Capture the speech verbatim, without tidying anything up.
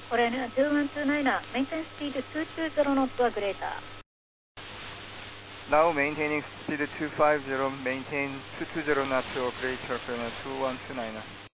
Foreign two one two nine, maintain speed two two zero knots or greater. Now maintaining speed two five zero, maintain two two zero knots or greater, Foreign two one two nine.